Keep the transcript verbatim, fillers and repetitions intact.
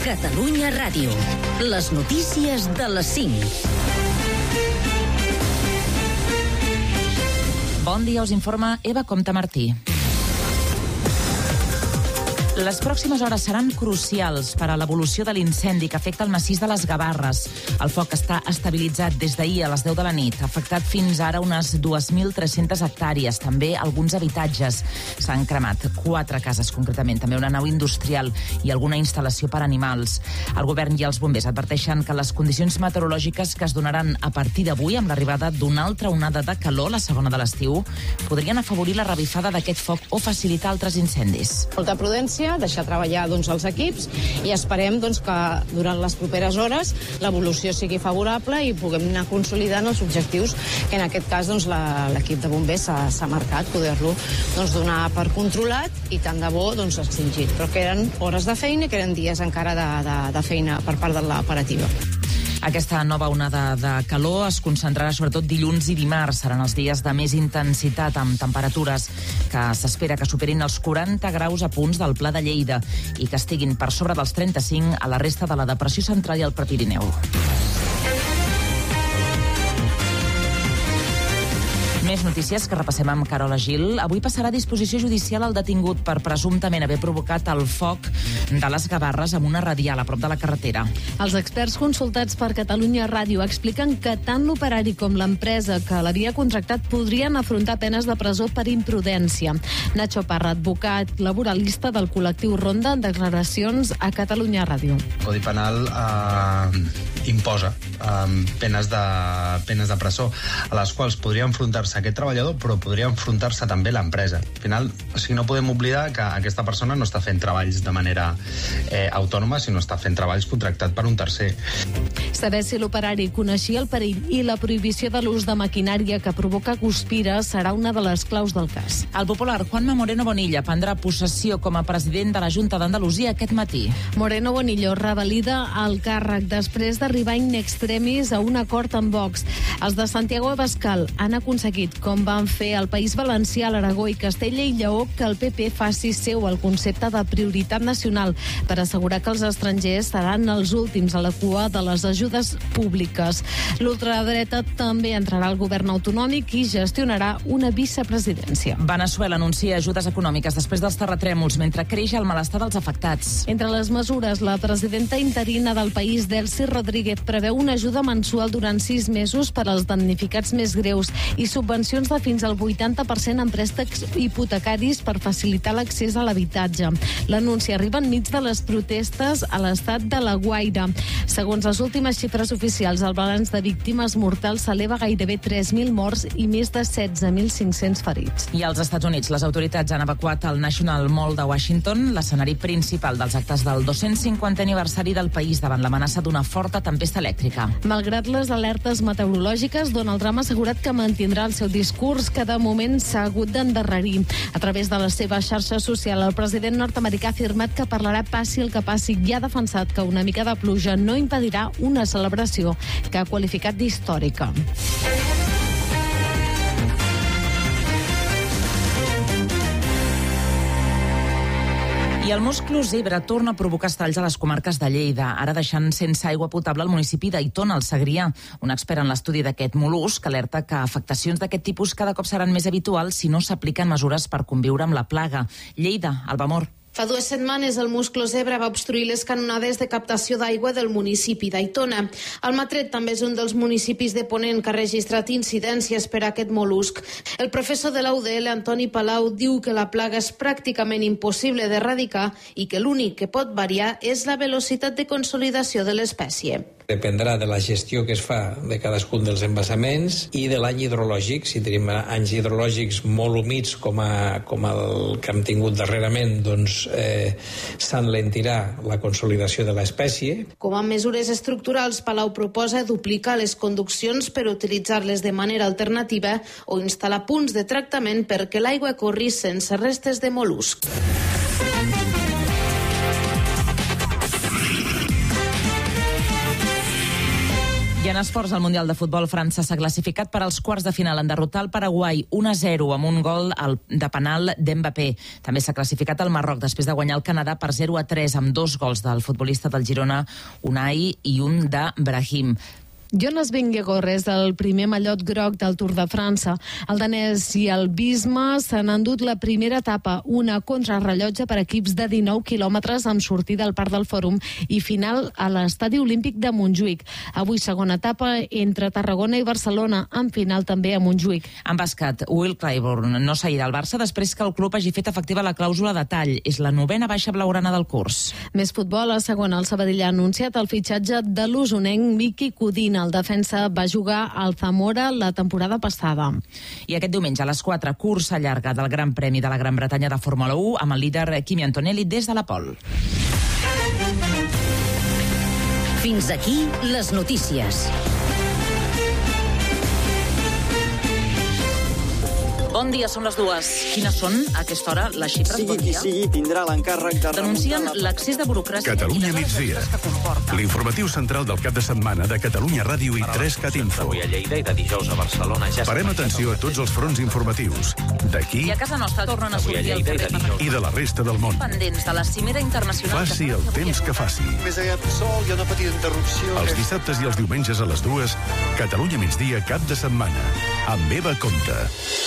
Catalunya Ràdio. Les notícies de les cinc. Bon dia, us informa Eva Comte Martí. Les pròximes hores seran crucials per a l'evolució de l'incendi que afecta el massís de les Gavarres. El foc està estabilitzat des d'ahir a les deu de la nit. Ha afectat fins ara unes dues mil tres-centes hectàrees, també alguns habitatges. S'han cremat quatre cases, concretament, també una nau industrial i alguna instal·lació per a animals. El govern i els bombers adverteixen que les condicions meteorològiques que es donaran a partir d'avui, amb l'arribada d'una altra onada de calor, la segona de l'estiu, podrien afavorir la revifada d'aquest foc o facilitar altres incendis. Molta prudència, deixar treballar doncs, els equips i esperem doncs, que durant les properes hores l'evolució sigui favorable i puguem anar consolidant els objectius que en aquest cas doncs, la, l'equip de bombers s'ha marcat, poder-lo doncs, donar per controlat i tant de bo doncs, extingit. Però que eren hores de feina i que eren dies encara de, de, de feina per part de l'operativa. Aquesta nova onada de calor es concentrarà sobretot dilluns i dimarts. Seran els dies de més intensitat amb temperatures que s'espera que superin els quaranta graus a punts del Pla de Lleida i que estiguin per sobre dels trenta-cinc a la resta de la depressió central i al Prepirineu. Més notícies que repassem amb Carola Gil. Avui passarà a disposició judicial el detingut per presumptament haver provocat el foc de les Gavarres amb una radial a prop de la carretera. Els experts consultats per Catalunya Ràdio expliquen que tant l'operari com l'empresa que l'havia contractat podrien afrontar penes de presó per imprudència. Nacho Parra, advocat laboralista del col·lectiu Ronda, en declaracions a Catalunya Ràdio. El Codi Penal eh, imposa eh, penes, de, penes de presó a les quals podria enfrontar-se aquest treballador, però podria enfrontar-se també l'empresa. Al final, o sigui, no podem oblidar que aquesta persona no està fent treballs de manera eh, autònoma, sinó està fent treballs contractat per un tercer. Saber si l'operari coneixia el perill i la prohibició de l'ús de maquinària que provoca guspira serà una de les claus del cas. El popular Juanma Moreno Bonilla prendrà possessió com a president de la Junta d'Andalusia aquest matí. Moreno Bonillo revalida el càrrec després d'arribar in extremis a un acord amb Vox. Els de Santiago Abascal han aconseguit, com van fer al País Valencià, l'Aragó i Castella i Lleó, que el P P faci seu el concepte de prioritat nacional per assegurar que els estrangers seran els últims a la cua de les ajudes públiques. L'ultradreta també entrarà al govern autonòmic i gestionarà una vicepresidència. Veneçuela anuncia ajudes econòmiques després dels terratrèmols mentre creix el malestar dels afectats. Entre les mesures, la presidenta interina del país, Delcy Rodríguez, preveu una ajuda mensual durant sis mesos per als damnificats més greus i subvencions de fins al vuitanta per cent en préstecs hipotecaris per facilitar l'accés a l'habitatge. L'anunci arriba enmig de les protestes a l'estat de La Guaira. Segons les últimes xifres oficials, el balanç de víctimes mortals s'eleva gairebé tres mil morts i més de setze mil cinc-cents ferits. I als Estats Units, les autoritats han evacuat el National Mall de Washington, l'escenari principal dels actes del dos-cents cinquantè aniversari del país, davant l'amenaça d'una forta tempesta elèctrica. Malgrat les alertes meteorològiques, Donald Trump ha assegurat que mantindrà el seu discurs, que de moment s'ha hagut d'endarrerir. A través de la seva xarxa social, el president nord-americà ha afirmat que parlarà passi el que passi i ha defensat que una mica de pluja no impedirà una celebració que ha qualificat d'històrica. I el musclo zebra torna a provocar estalls a les comarques de Lleida, ara deixant sense aigua potable al municipi d'Aitona, al Segrià. Un expert en l'estudi d'aquest mol·lusc alerta que afectacions d'aquest tipus cada cop seran més habituals si no s'apliquen mesures per conviure amb la plaga. Lleida, Alba Mor. Fa dues setmanes el musclo zebra va obstruir les canonades de captació d'aigua del municipi d'Aitona. Almatret també és un dels municipis de Ponent que ha registrat incidències per a aquest mol·lusc. El professor de la U D L, Antoni Palau, diu que la plaga és pràcticament impossible d'erradicar i que l'únic que pot variar és la velocitat de consolidació de l'espècie. Dependrà de la gestió que es fa de cadascun dels embassaments i de l'any hidrològic. Si tenim anys hidrològics molt humits com, a, com el que hem tingut darrerament, doncs eh, s'enlentirà la consolidació de l'espècie. Com a mesures estructurals, Palau proposa duplicar les conduccions per utilitzar-les de manera alternativa o instal·lar punts de tractament perquè l'aigua corri sense restes de mol·luscs. I en esports, al Mundial de Futbol, França s'ha classificat per als quarts de final en derrotar el Paraguai un a zero amb un gol de penal d'Mbappé. També s'ha classificat el Marroc després de guanyar el Canadà per zero a tres amb dos gols del futbolista del Girona, Unai, i un de Brahim. Jonas Vingegaard és el primer mallot groc del Tour de França. El danès i el Bisma s'han endut la primera etapa, una contrarrellotge per equips de dinou quilòmetres amb sortida al Parc del Fòrum i final a l'Estadi Olímpic de Montjuïc. Avui segona etapa entre Tarragona i Barcelona, amb final també a Montjuïc. En bàsquet, Will Clyburn no seguirà al Barça després que el club hagi fet efectiva la clàusula de tall. És la novena baixa blaugrana del curs. Més futbol, a segona, el Sabadell ha anunciat el fitxatge de l'usonenc Miki Codina. El defensa va jugar al Zamora la temporada passada. I aquest diumenge a les quatre, cursa llarga del Gran Premi de la Gran Bretanya de Fórmula u amb el líder Kimi Antonelli des de la pole. Fins aquí les notícies. Bon dia, són les dues. Quines són, a aquesta hora, les xifres? Sigui bon dia. qui sigui, tindrà l'encàrrec de... Denuncien l'accés de burocràcia Catalunya i les migdia. despeses que comporta. L'informatiu central del cap de setmana de Catalunya Ràdio i tres cat info. Avui a Lleida i de dijous a Barcelona ja... Parem atenció a tots els fronts informatius. D'aquí I a casa nostra tornen a sortir al carrer per i de la resta del món. pendents de la cimera internacional. Faci el temps que faci. Més aviat sol, hi ha una petita interrupció. Els dissabtes i els diumenges a les dues, Catalunya migdia cap de setmana. Amb Eva Comte.